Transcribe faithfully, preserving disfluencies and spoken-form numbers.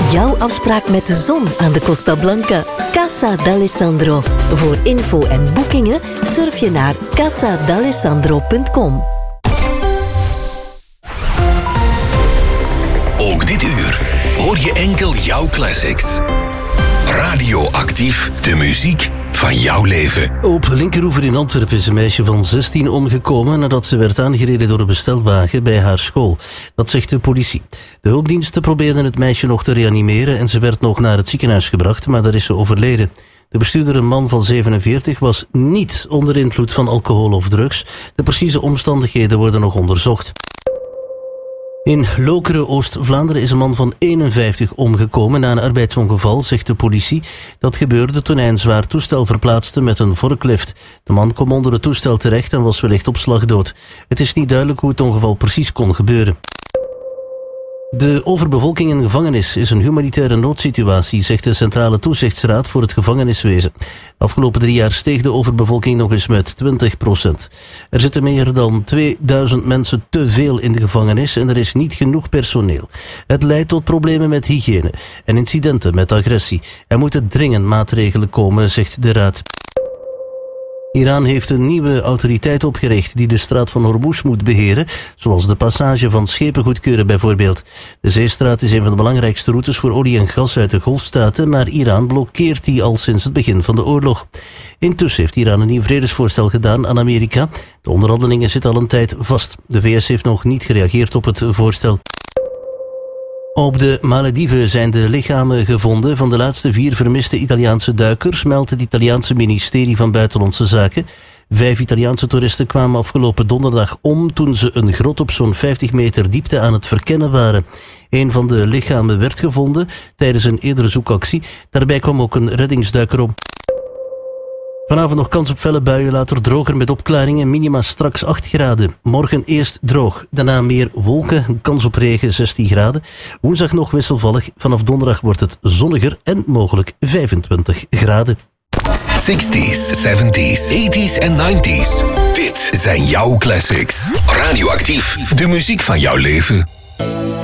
jouw afspraak met de zon aan de Costa Blanca. Casa d'Alessandro. Voor info en boekingen surf je naar casa d'alessandro punt com. Ook dit uur hoor je enkel jouw classics. Radioactief, de muziek van jouw leven. Op Linkeroever in Antwerpen is een meisje van zestien omgekomen nadat ze werd aangereden door een bestelwagen bij haar school. Dat zegt de politie. De hulpdiensten probeerden het meisje nog te reanimeren en ze werd nog naar het ziekenhuis gebracht, maar daar is ze overleden. De bestuurder, een man van zevenenveertig, was niet onder invloed van alcohol of drugs. De precieze omstandigheden worden nog onderzocht. In Lokeren, Oost-Vlaanderen, is een man van eenenvijftig omgekomen na een arbeidsongeval, zegt de politie. Dat gebeurde toen hij een zwaar toestel verplaatste met een forklift. De man kwam onder het toestel terecht en was wellicht op slag dood. Het is niet duidelijk hoe het ongeval precies kon gebeuren. De overbevolking in de gevangenis is een humanitaire noodsituatie, zegt de Centrale Toezichtsraad voor het gevangeniswezen. De afgelopen drie jaar steeg de overbevolking nog eens met twintig procent. Er zitten meer dan tweeduizend mensen te veel in de gevangenis en er is niet genoeg personeel. Het leidt tot problemen met hygiëne en incidenten met agressie. Er moeten dringend maatregelen komen, zegt de raad. Iran heeft een nieuwe autoriteit opgericht die de straat van Hormuz moet beheren, zoals de passage van schepen goedkeuren bijvoorbeeld. De zeestraat is een van de belangrijkste routes voor olie en gas uit de Golfstaten, maar Iran blokkeert die al sinds het begin van de oorlog. Intussen heeft Iran een nieuw vredesvoorstel gedaan aan Amerika. De onderhandelingen zitten al een tijd vast. De V S heeft nog niet gereageerd op het voorstel. Op de Malediven zijn de lichamen gevonden van de laatste vier vermiste Italiaanse duikers, meldt het Italiaanse ministerie van Buitenlandse Zaken. Vijf Italiaanse toeristen kwamen afgelopen donderdag om toen ze een grot op zo'n vijftig meter diepte aan het verkennen waren. Een van de lichamen werd gevonden tijdens een eerdere zoekactie. Daarbij kwam ook een reddingsduiker om. Vanavond nog kans op felle buien, later droger met opklaringen, minima straks acht graden. Morgen eerst droog, daarna meer wolken, kans op regen zestien graden. Woensdag nog wisselvallig, vanaf donderdag wordt het zonniger en mogelijk vijfentwintig graden. zestig's, zeventig's, tachtig's en ninetig's. Dit zijn jouw classics. Radioactief, de muziek van jouw leven.